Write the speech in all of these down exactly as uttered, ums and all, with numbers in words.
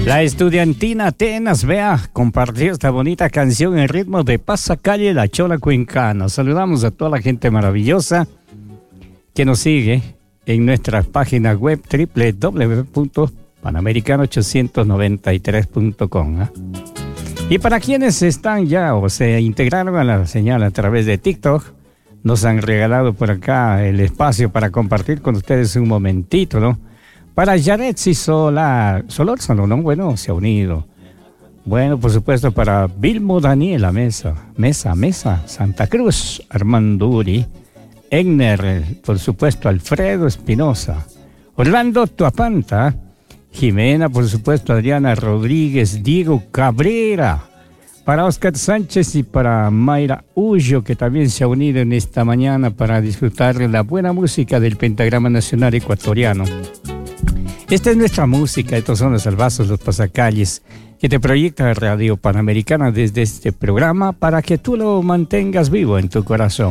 La estudiantina Atenas, vea, compartió esta bonita canción en ritmo de Pasacalle, la Chola Cuencana. Saludamos a toda la gente maravillosa que nos sigue en nuestra página web doble u doble u doble u punto panamericano ochocientos noventa y tres punto com. ¿eh? Y para quienes están ya o se integraron a la señal a través de TikTok, nos han regalado por acá el espacio para compartir con ustedes un momentito, ¿no? Para Yaretsi Solar, Solórzano, ¿no? Bueno, se ha unido. Bueno, por supuesto, para Vilmo Daniela Mesa, Mesa, Mesa, Santa Cruz, Armando Uri, Egner, por supuesto, Alfredo Espinosa, Orlando Tuapanta, Jimena, por supuesto, Adriana Rodríguez, Diego Cabrera, para Oscar Sánchez y para Mayra Ullo, que también se ha unido en esta mañana para disfrutar de la buena música del Pentagrama Nacional Ecuatoriano. Esta es nuestra música, estos son los salvazos, los pasacalles, que te proyecta Radio Panamericana desde este programa para que tú lo mantengas vivo en tu corazón.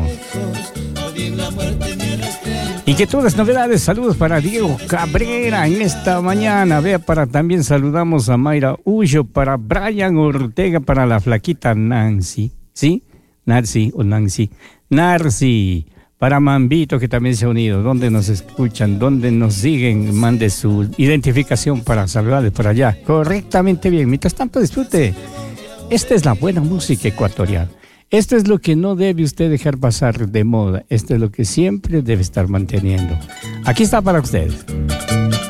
Y que todas las novedades, saludos para Diego Cabrera en esta mañana. Vea, para también saludamos a Mayra Ullo, para Brian Ortega, para la flaquita Nancy, ¿sí? Nancy o Nancy. Narci. Para Mambito, que también se ha unido, donde nos escuchan, donde nos siguen, mande su identificación para saludarles por allá. Correctamente bien. Mientras tanto, disfrute. Esta es la buena música ecuatoriana. Esto es lo que no debe usted dejar pasar de moda. Esto es lo que siempre debe estar manteniendo. Aquí está para ustedes.